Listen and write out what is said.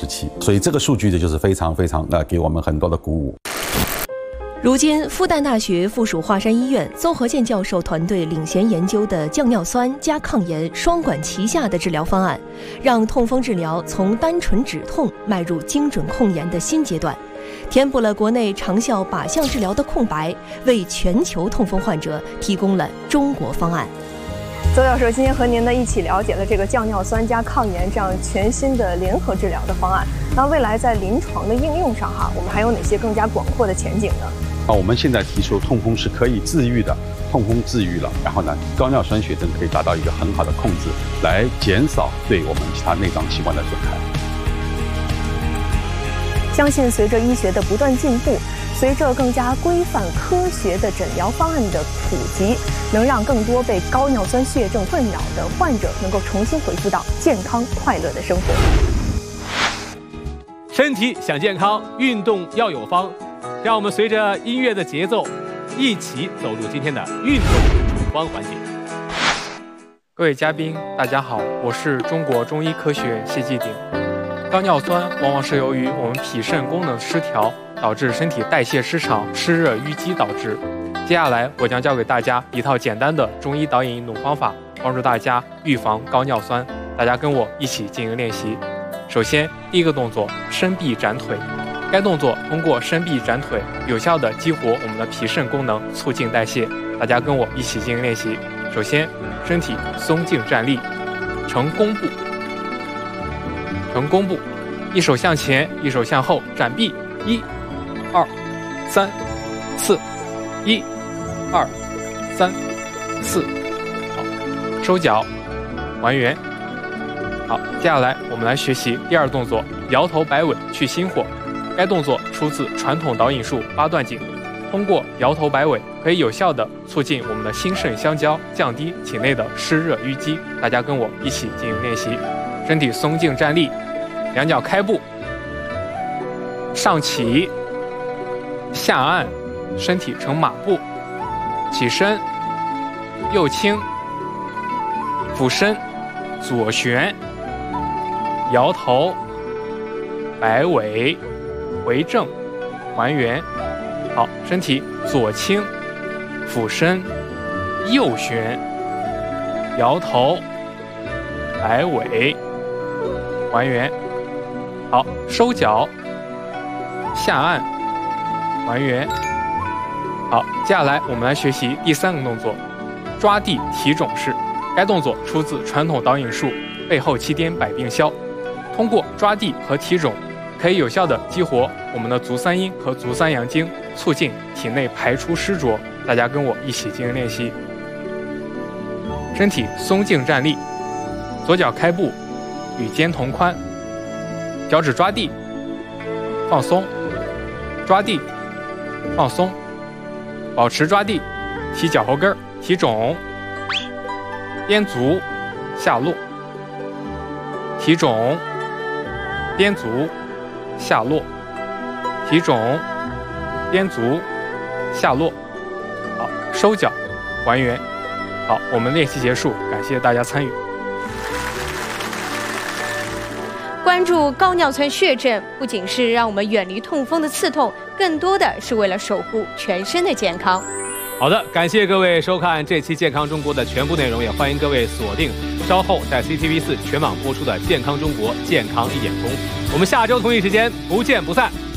期，所以这个数据呢就是非常给我们很多的鼓舞。 如今，复旦大学附属华山医院邹和建教授团队领衔研究的降尿酸加抗炎双管齐下的治疗方案，让痛风治疗从单纯止痛迈入精准控炎的新阶段，填补了国内长效靶向治疗的空白，为全球痛风患者提供了中国方案。 邹教授今天和您呢一起了解了这个降尿酸加抗炎这样全新的联合治疗的方案。那未来在临床的应用上我们还有哪些更加广阔的前景呢？ 我们现在提出痛风是可以治愈的，痛风治愈了，然后呢，高尿酸血症可以达到一个很好的控制，来减少对我们其他内脏器官的损害。 相信随着医学的不断进步，随着更加规范科学的诊疗方案的普及，能让更多被高尿酸血症困扰的患者能够重新恢复到健康快乐的生活。 身体想健康，运动要有方。让我们随着音乐的节奏，一起走入今天的运动处方环节。 各位嘉宾，大家好，我是中国中医科学院谢继鼎。高尿酸往往是由于我们脾肾功能失调，导致身体代谢失常、湿热淤积导致。接下来我将教给大家一套简单的中医导引运动方法，帮助大家预防高尿酸。大家跟我一起进行练习。首先，第一个动作，伸臂展腿。该动作通过伸臂展腿，有效地激活我们的脾肾功能，促进代谢。大家跟我一起进行练习。首先，身体松劲站立，呈弓步，一手向前，一手向后，展臂，1、2、3、4，1、2、3、4，好，收脚，还原。好，接下来我们来学习第二动作，摇头摆尾去心火。该动作出自传统导引术八段锦，通过摇头摆尾，可以有效地促进我们的心肾相交，降低体内的湿热淤积。大家跟我一起进行练习。身体松劲站立，两脚开步，上起，下按，身体呈马步，起身，右倾，俯身，左旋，摇头，摆尾，回正，还原。好，身体左倾，俯身，右旋，摇头，摆尾，还原。好，收脚，下按，还原。好，接下来我们来学习第三个动作，抓地提踵式。该动作出自传统导引术背后七颠百病消。通过抓地和提踵，可以有效地激活我们的足三阴和足三阳经，促进体内排出湿浊。大家跟我一起进行练习。身体松劲站立，左脚开步，与肩同宽，脚趾抓地，放松，抓地，放松，保持抓地，提脚后跟，提踵，颠足下落，提踵，颠足下落，提踵，颠足下落。好，收脚，还原。好，我们练习结束，感谢大家参与。 关注高尿酸血症，不仅是让我们远离痛风的刺痛，更多的是为了守护全身的健康。 好的，感谢各位收看这期《健康中国》的全部内容，也欢迎各位锁定稍后在 CCTV4全网播出的《健康中国健康一点通》。我们下周同一时间不见不散。